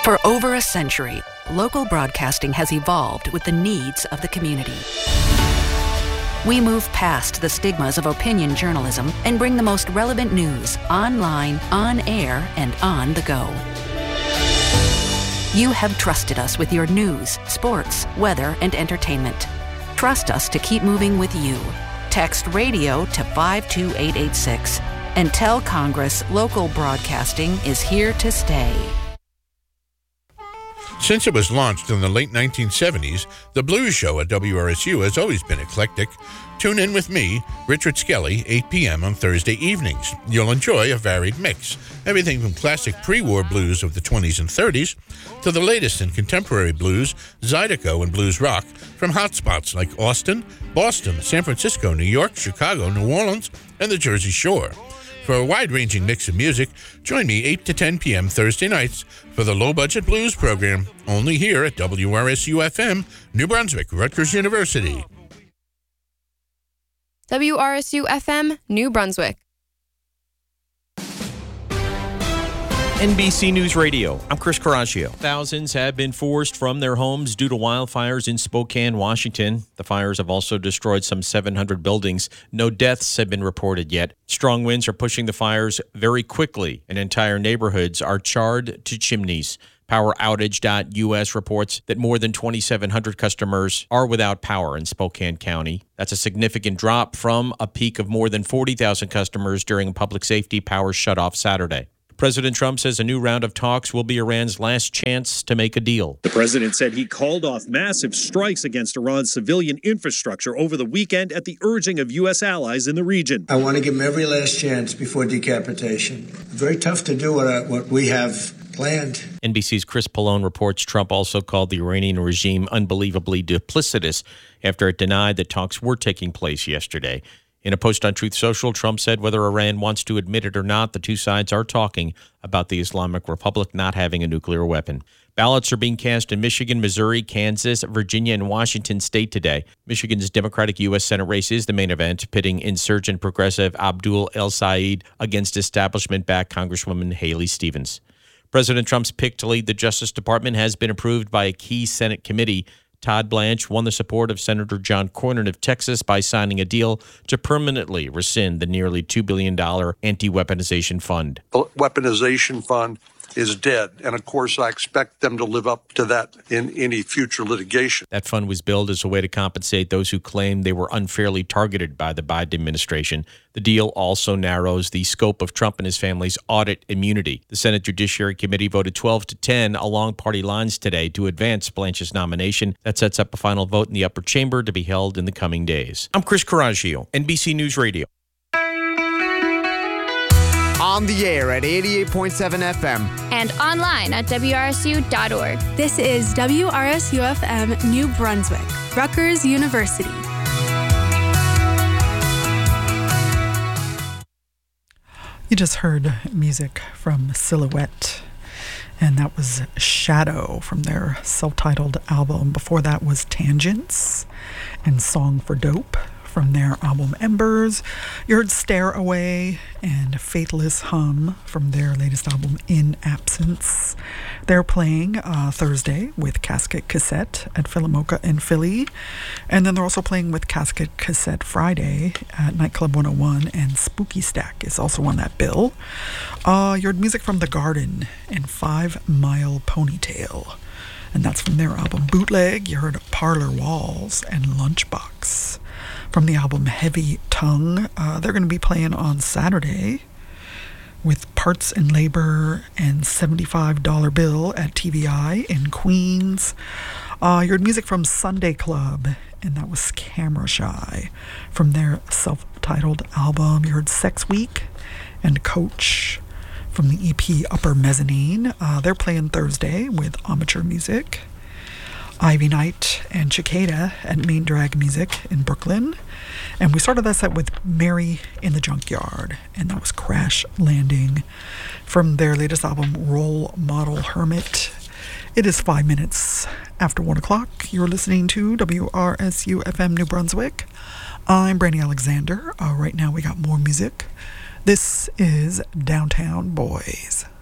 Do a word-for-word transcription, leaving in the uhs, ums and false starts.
For over a century, local broadcasting has evolved with the needs of the community. We move past the stigmas of opinion journalism and bring the most relevant news online, on air, and on the go. You have trusted us with your news, sports, weather, and entertainment. Trust us to keep moving with you. Text radio to five two eight eight six and tell Congress local broadcasting is here to stay. Since it was launched in the late nineteen seventies, the Blues Show at W R S U has always been eclectic. Tune in with me, Richard Skelly, eight p.m. on Thursday evenings. You'll enjoy a varied mix. Everything from classic pre-war blues of the twenties and thirties to the latest in contemporary blues, Zydeco, and blues rock from hotspots like Austin, Boston, San Francisco, New York, Chicago, New Orleans, and the Jersey Shore. For a wide-ranging mix of music, join me eight to ten p.m. Thursday nights for the Low Budget Blues program, only here at W R S U F M, New Brunswick, Rutgers University. W R S U F M, New Brunswick. N B C News Radio, I'm Chris Coraggio. Thousands have been forced from their homes due to wildfires in Spokane, Washington. The fires have also destroyed some seven hundred buildings. No deaths have been reported yet. Strong winds are pushing the fires very quickly, and entire neighborhoods are charred to chimneys. Power Outage dot U S reports that more than twenty-seven hundred customers are without power in Spokane County. That's a significant drop from a peak of more than forty thousand customers during a public safety power shutoff Saturday. President Trump says a new round of talks will be Iran's last chance to make a deal. The president said he called off massive strikes against Iran's civilian infrastructure over the weekend at the urging of U S allies in the region. I want to give him every last chance before decapitation. Very tough to do what, I, what we have planned. N B C's Chris Pallone reports Trump also called the Iranian regime unbelievably duplicitous after it denied that talks were taking place yesterday. In a post on Truth Social, Trump said whether Iran wants to admit it or not, the two sides are talking about the Islamic Republic not having a nuclear weapon. Ballots are being cast in Michigan, Missouri, Kansas, Virginia, and Washington state today. Michigan's Democratic U S Senate race is the main event, pitting insurgent progressive Abdul El-Sayed against establishment-backed Congresswoman Haley Stevens. President Trump's pick to lead the Justice Department has been approved by a key Senate committee. Todd Blanche won the support of Senator John Cornyn of Texas by signing a deal to permanently rescind the nearly two billion dollars anti-weaponization fund. The weaponization fund is dead, and of course I expect them to live up to that in any future litigation. That fund was billed as a way to compensate those who claimed they were unfairly targeted by the Biden administration. The deal also narrows the scope of Trump and his family's audit immunity. The Senate Judiciary Committee voted twelve to ten along party lines today to advance Blanche's nomination. That sets up a final vote in the upper chamber to be held in the coming days. I'm Chris Coraggio, N B C News Radio. On the air at eighty-eight point seven F M. And online at W R S U dot org. This is W R S U F M New Brunswick, Rutgers University. You just heard music from Silhouette, and that was Shadow from their self-titled album. Before that was Tangents and Song for Dope from their album Embers. You heard Stare Away and Faithless Hum from their latest album In Absence. They're playing uh, Thursday with Casket Cassette at Philomoka in Philly. And then they're also playing with Casket Cassette Friday at Nightclub one oh one, and Spooky Stack is also on that bill. Uh, you heard music from The Garden and Five Mile Ponytail. And that's from their album Bootleg. You heard Parlor Walls and Lunchbox from the album Heavy Tongue. Uh, they're going to be playing on Saturday with Parts and Labor and seventy-five dollar Bill at T V I in Queens. Uh, you heard music from Sunday Club, and that was Camera Shy from their self-titled album. You heard Sex Week and Coach from the E P Upper Mezzanine. Uh, they're playing Thursday with Amateur Music. Ivy Night and Cicada at Main Drag Music in Brooklyn. And we started that set with Mary in the Junkyard, and that was Crash Landing from their latest album, Role Model Hermit. It is five minutes after one o'clock. You're listening to W R S U F M New Brunswick. I'm Brandy Alexander. Uh, right now we got more music. This is Downtown Boys.